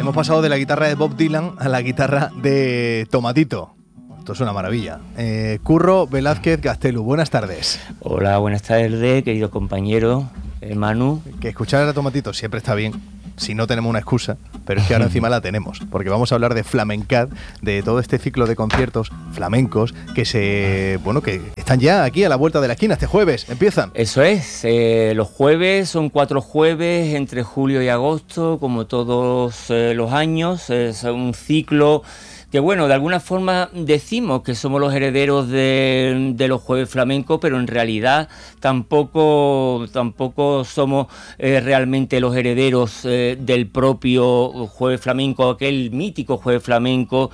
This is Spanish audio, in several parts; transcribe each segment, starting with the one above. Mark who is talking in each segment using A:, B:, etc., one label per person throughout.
A: hemos pasado de la guitarra de Bob Dylan a la guitarra de Tomatito. Esto es una maravilla. Curro Velázquez Gastelu, buenas tardes.
B: Hola, buenas tardes, querido compañero Manu.
A: Que escuchar a Tomatito siempre está bien, si no tenemos una excusa, pero es que ahora encima la tenemos, porque vamos a hablar de Flamencad, de todo este ciclo de conciertos flamencos que que están ya aquí a la vuelta de la esquina. Este jueves empiezan.
B: Eso es, los jueves son 4 jueves entre julio y agosto, como todos los años. Es un ciclo que, bueno, de alguna forma decimos que somos los herederos de los jueves flamencos, pero en realidad tampoco somos realmente los herederos del propio jueves flamenco, aquel mítico jueves flamenco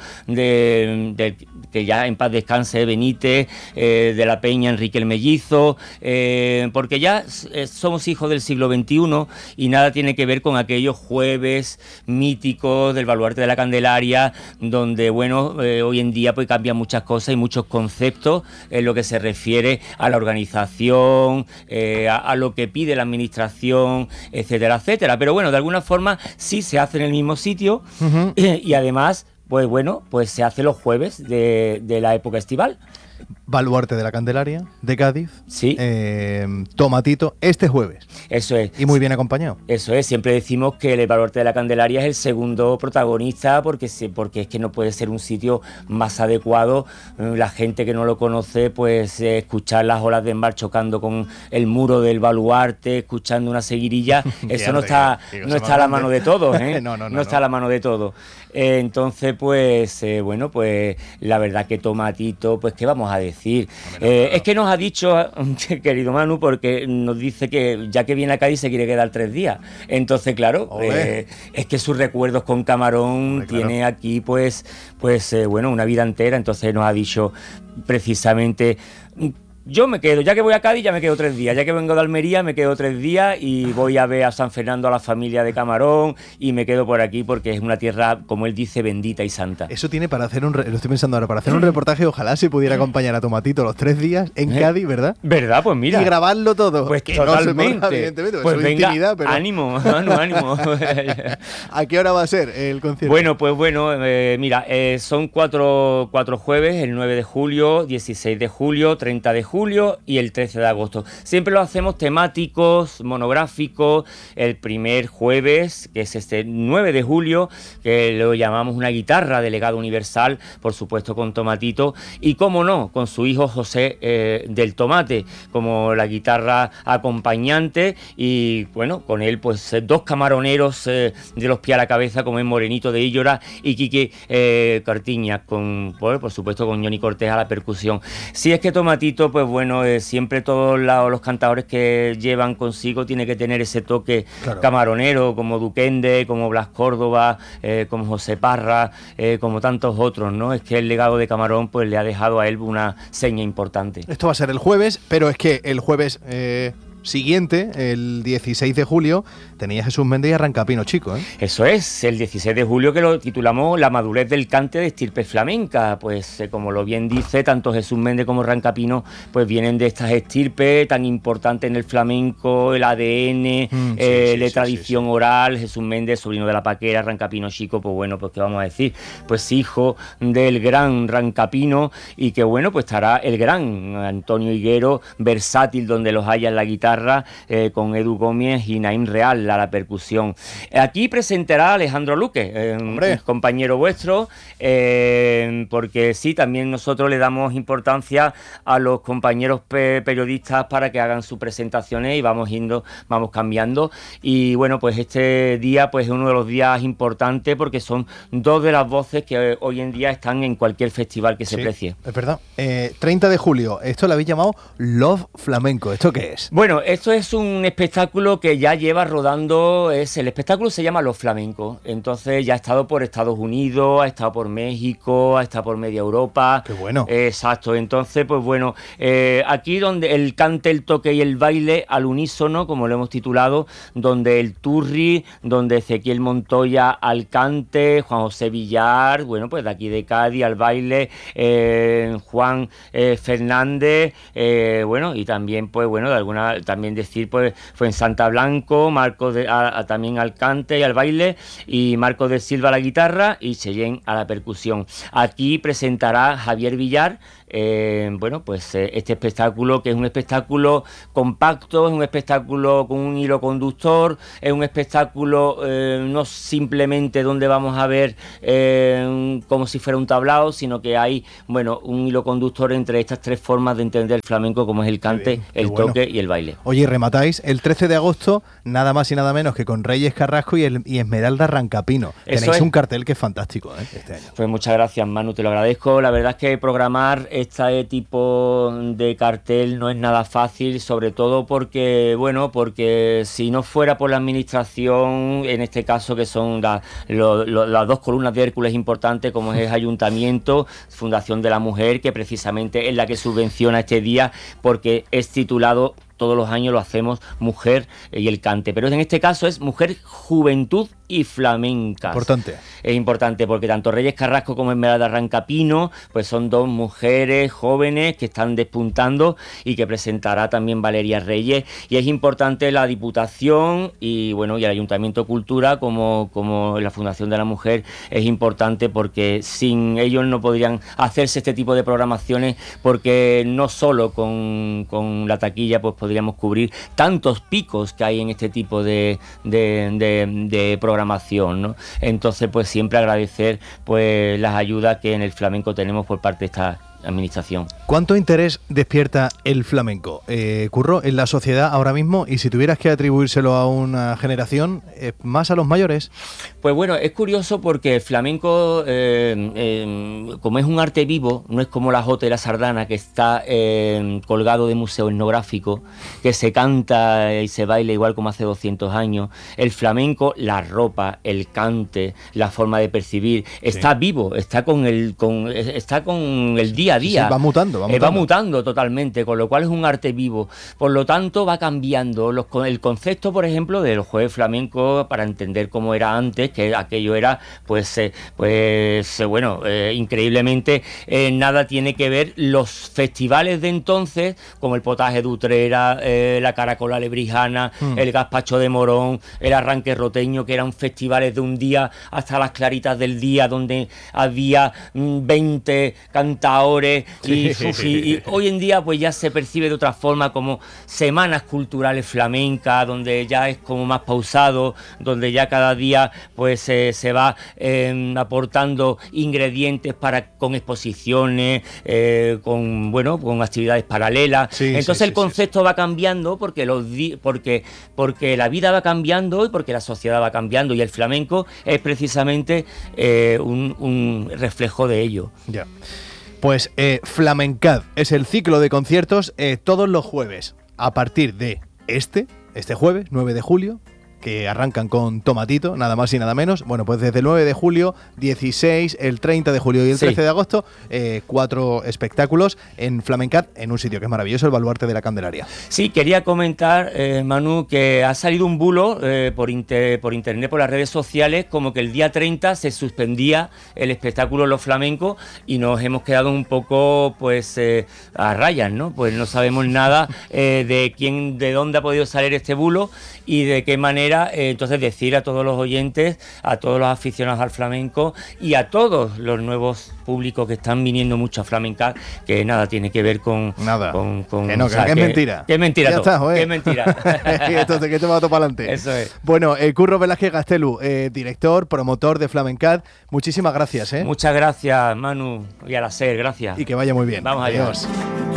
B: que ya en paz descanse Benítez, de la Peña, Enrique el Mellizo, porque ya somos hijos del siglo XXI y nada tiene que ver con aquellos jueves míticos del Baluarte de la Candelaria, donde hoy en día pues cambian muchas cosas y muchos conceptos en lo que se refiere a la organización, a lo que pide la administración, etcétera, etcétera. Pero bueno, de alguna forma sí se hace en el mismo sitio. Uh-huh. Y además, pues se hace los jueves de la época estival.
A: Baluarte de la Candelaria, de Cádiz.
B: Sí.
A: Tomatito, este jueves.
B: Eso es.
A: Y muy bien acompañado.
B: Eso es. Siempre decimos que el Baluarte de la Candelaria es el segundo protagonista porque es que no puede ser un sitio más adecuado. La gente que no lo conoce, pues escuchar las olas de mar chocando con el muro del baluarte, escuchando una seguirilla, eso no está a la mano de todos, ¿eh? No está a la mano de todos. Entonces, pues la verdad que Tomatito, pues ¿qué vamos a decir? Es que nos ha dicho, querido Manu, porque nos dice que ya que viene a Cádiz se quiere quedar 3 días. Entonces, claro, es que sus recuerdos con Camarón tiene aquí, una vida entera. Entonces nos ha dicho precisamente... Yo me quedo, ya que voy a Cádiz ya me quedo 3 días, ya que vengo de Almería me quedo 3 días y voy a ver a San Fernando, a la familia de Camarón, y me quedo por aquí porque es una tierra, como él dice, bendita y santa.
A: Eso tiene para hacer lo estoy pensando ahora, para hacer un reportaje, ojalá se pudiera acompañar a Tomatito los 3 días en Cádiz, ¿verdad?
B: ¿Verdad? Pues mira.
A: Y grabarlo todo.
B: Pues
A: que
B: totalmente.
A: No se podrá, evidentemente,
B: pues venga,
A: intimidad, pero...
B: ánimo, ánimo.
A: ¿A qué hora va a ser el concierto?
B: Mira, son 4 jueves, el 9 de julio, 16 de julio, 30 de julio y el 13 de agosto. Siempre lo hacemos temáticos, monográficos. El primer jueves, que es este 9 de julio, que lo llamamos una guitarra de legado universal, por supuesto con Tomatito, y cómo no, con su hijo José del Tomate, como la guitarra acompañante, y bueno, con él pues 2 camaroneros de los pies a la cabeza, como es Morenito de Illora y Quique Cartiñas, por supuesto con Johnny Cortés a la percusión. Si es que Tomatito, siempre todos los cantadores que llevan consigo tiene que tener ese toque camaronero, como Duquende, como Blas Córdoba, como José Parra, como tantos otros, ¿no? Es que el legado de Camarón pues le ha dejado a él una seña importante.
A: Esto va a ser el jueves, pero es que el jueves siguiente, el 16 de julio, tenía Jesús Méndez y Arrancapino Chico, ¿eh?
B: Eso es, el 16 de julio, que lo titulamos La madurez del cante de estirpe flamenca. Pues como lo bien dice, tanto Jesús Méndez como Arrancapino pues vienen de estas estirpes tan importantes en el flamenco, el ADN, la tradición oral. Jesús Méndez, sobrino de la Paquera, Arrancapino Chico, pues ¿qué vamos a decir? Pues hijo del gran Arrancapino, y que pues estará el gran Antonio Higuero, versátil donde los haya en la guitarra, con Edu Gómez y Naim Real a la percusión. Aquí presentará Alejandro Luque, un compañero vuestro, porque sí, también nosotros le damos importancia a los compañeros periodistas para que hagan sus presentaciones y vamos cambiando. Y pues este día pues es uno de los días importantes porque son 2 de las voces que hoy en día están en cualquier festival que se precie.
A: Es verdad. 30 de julio, esto lo habéis llamado Love Flamenco. ¿Esto qué es?
B: Bueno, esto es un espectáculo que ya lleva rodando, el espectáculo se llama Los Flamencos, entonces ya ha estado por Estados Unidos, ha estado por México, ha estado por media Europa.
A: ¡Qué bueno!
B: Exacto, entonces aquí donde el cante, el toque y el baile al unísono, como lo hemos titulado, donde el Turri, donde Ezequiel Montoya al cante, Juan José Villar, pues de aquí de Cádiz al baile, Juan Fernández, y también también decir, pues fue en Santa Blanco, también al cante y al baile, y Marcos de Silva a la guitarra y Cheyenne a la percusión. Aquí presentará Javier Villar, este espectáculo, que es un espectáculo compacto, es un espectáculo con un hilo conductor, es un espectáculo no simplemente donde vamos a ver como si fuera un tablao, sino que hay un hilo conductor entre estas tres formas de entender el flamenco, como es el cante, el toque y el baile.
A: Oye, y rematáis el 13 de agosto, nada más y nada menos que con Reyes Carrasco y Esmeralda Rancapino. Tenéis un cartel que es fantástico este año.
B: Pues muchas gracias, Manu, te lo agradezco. La verdad es que programar este tipo de cartel no es nada fácil, sobre todo porque si no fuera por la administración, en este caso que son las dos columnas de Hércules importantes, como es el Ayuntamiento, Fundación de la Mujer, que precisamente es la que subvenciona este día, porque es titulado, todos los años lo hacemos, Mujer y el cante, pero en este caso es Mujer, Juventud y Flamencas.
A: Importante.
B: Es importante porque tanto Reyes Carrasco como Esmeralda Rancapino pues son dos mujeres jóvenes que están despuntando y que presentará también Valeria Reyes, y es importante la Diputación y el Ayuntamiento de Cultura como la Fundación de la Mujer, es importante porque sin ellos no podrían hacerse este tipo de programaciones, porque no solo con la taquilla pues podríamos cubrir tantos picos que hay en este tipo de programación, ¿no? Entonces pues siempre agradecer pues las ayudas que en el flamenco tenemos por parte de esta administración.
A: ¿Cuánto interés despierta el flamenco, Curro, en la sociedad ahora mismo? Y si tuvieras que atribuírselo a una generación, ¿más a los mayores?
B: Pues es curioso porque el flamenco, como es un arte vivo, no es como la jota y la sardana, que está colgado de museo etnográfico, que se canta y se baila igual como hace 200 años. El flamenco, la ropa, el cante, la forma de percibir, está vivo, está con el día a día.
A: Sí, va mutando
B: totalmente, con lo cual es un arte vivo. Por lo tanto, va cambiando. El concepto, por ejemplo, de los jueves flamencos, para entender cómo era antes, que aquello era, increíblemente, nada tiene que ver los festivales de entonces, como el potaje de Utrera, la caracola lebrijana, el gazpacho de Morón, el arranque roteño, que eran festivales de un día hasta las claritas del día, donde había 20 cantadores, y hoy en día pues ya se percibe de otra forma, como semanas culturales flamencas, donde ya es como más pausado, donde ya cada día pues se va aportando ingredientes con exposiciones, con actividades paralelas. Entonces el concepto va cambiando porque la vida va cambiando y porque la sociedad va cambiando, y el flamenco es precisamente un reflejo de ello.
A: Ya. Pues Flamencad es el ciclo de conciertos todos los jueves, a partir de este jueves, 9 de julio, que arrancan con Tomatito, nada más y nada menos. Bueno, pues desde el 9 de julio, 16, el 30 de julio y el 13 de agosto, 4 espectáculos en Flamencad, en un sitio que es maravilloso, el Baluarte de la Candelaria.
B: Sí, quería comentar, Manu, que ha salido un bulo por internet, por las redes sociales, como que el día 30 se suspendía el espectáculo Los Flamencos, y nos hemos quedado un poco a rayas, ¿no? Pues no sabemos nada de dónde ha podido salir este bulo y de qué manera. Entonces decir a todos los oyentes, a todos los aficionados al flamenco y a todos los nuevos públicos que están viniendo mucho a Flamencar, que nada tiene que ver con
A: nada, que
B: no,
A: que es mentira.
B: Que es mentira
A: ya
B: todo,
A: está,
B: que es mentira.
A: Entonces, ¿qué te va a topar adelante?
B: Eso es.
A: Bueno, Curro Velázquez Gastelu, director, promotor de Flamencar, muchísimas gracias.
B: Muchas gracias, Manu, y a la SER, gracias.
A: Y que vaya muy bien.
B: Vamos allá.